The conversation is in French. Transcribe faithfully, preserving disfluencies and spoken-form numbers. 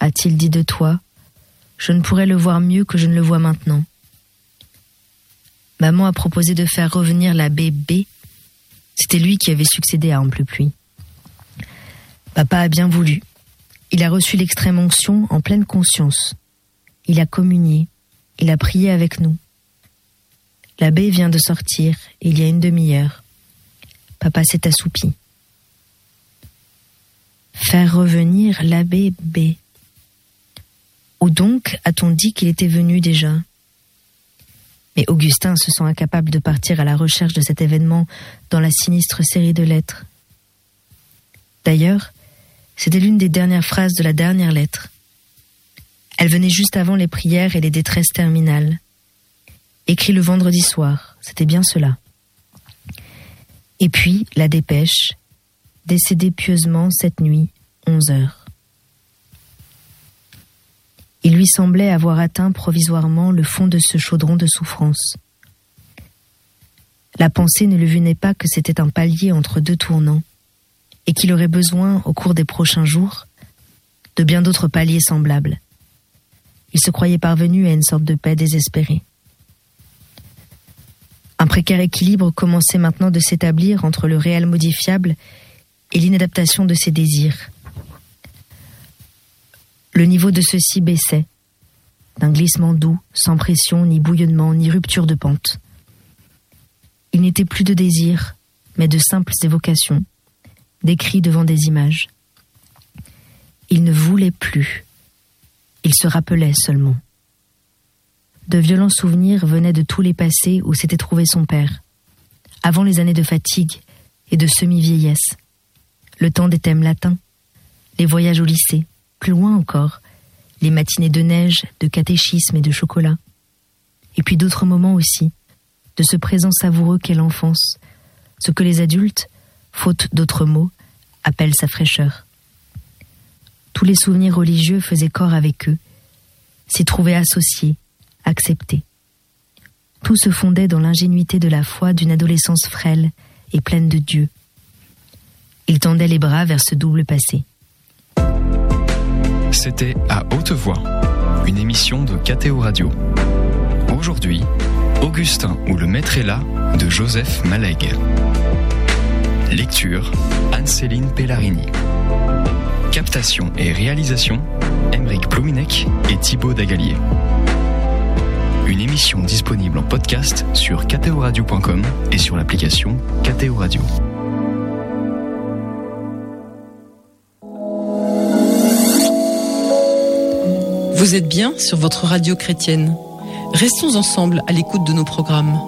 a-t-il dit de toi, je ne pourrais le voir mieux que je ne le vois maintenant. Maman a proposé de faire revenir l'abbé B. C'était lui qui avait succédé à Amplepuis. Papa a bien voulu. Il a reçu l'extrême onction en pleine conscience. Il a communié. Il a prié avec nous. L'abbé vient de sortir, il y a une demi-heure. Papa s'est assoupi. Faire revenir l'abbé B. Où donc a-t-on dit qu'il était venu déjà ? Mais Augustin se sent incapable de partir à la recherche de cet événement dans la sinistre série de lettres. D'ailleurs, c'était l'une des dernières phrases de la dernière lettre. Elle venait juste avant les prières et les détresses terminales. Écrit le vendredi soir, c'était bien cela. Et puis, la dépêche, décédé pieusement cette nuit, onze heures. Il lui semblait avoir atteint provisoirement le fond de ce chaudron de souffrance. La pensée ne lui venait pas que c'était un palier entre deux tournants, et qu'il aurait besoin, au cours des prochains jours, de bien d'autres paliers semblables. Il se croyait parvenu à une sorte de paix désespérée. Un précaire équilibre commençait maintenant de s'établir entre le réel modifiable et l'inadaptation de ses désirs. Le niveau de ceux-ci baissait, d'un glissement doux, sans pression, ni bouillonnement, ni rupture de pente. Il n'était plus de désirs, mais de simples évocations, décrits devant des images. Il ne voulait plus, il se rappelait seulement. De violents souvenirs venaient de tous les passés où s'était trouvé son père, avant les années de fatigue et de semi-vieillesse, le temps des thèmes latins, les voyages au lycée, plus loin encore, les matinées de neige, de catéchisme et de chocolat, et puis d'autres moments aussi, de ce présent savoureux qu'est l'enfance, ce que les adultes, faute d'autres mots, appellent sa fraîcheur. Tous les souvenirs religieux faisaient corps avec eux, s'y trouvaient associés, acceptés. Tout se fondait dans l'ingénuité de la foi d'une adolescence frêle et pleine de Dieu. Il tendait les bras vers ce double passé. C'était À Haute Voix, une émission de K T O Radio. Aujourd'hui, Augustin ou le maître est là de Joseph Malegue. Lecture, Anne-Céline Pellarini. Captation et réalisation, Aymeric Plouminec et Thibaut Dagalier. Une émission disponible en podcast sur k t o radio point com et sur l'application K T O Radio. Vous êtes bien sur votre radio chrétienne. Restons ensemble à l'écoute de nos programmes.